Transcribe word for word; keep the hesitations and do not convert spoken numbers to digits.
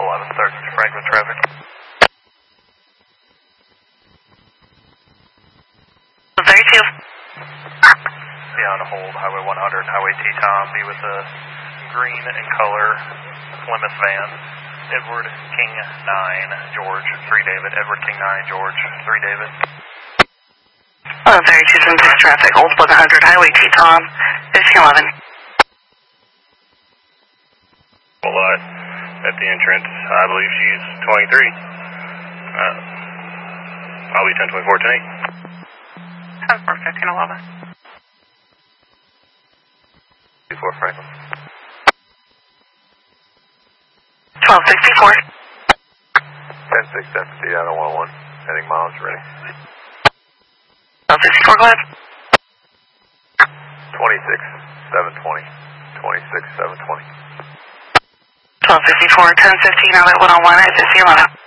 eleven, third Franklin traffic. thirty-two. Be on hold, Highway one hundred, Highway T-Tom, be with the green and color Plymouth van. Edward King nine, George three David. Edward King nine, George three David. Uh, thirty-two seventy-six traffic, Old one hundred, Highway T-Tom, fifteen eleven. Well, uh, at the entrance, I believe she's twenty-three. Uh, I'll be ten twenty-four tonight. ten four, fifteen eleven. Before Franklin. twelve sixty-four. ten six empty, I don't want one. Heading miles ready. twelve sixty-four, go ahead. twenty-six seven twenty. twenty-six seven twenty. twelve fifty-four, ten fifteen, outlet one oh one at fifteen eleven.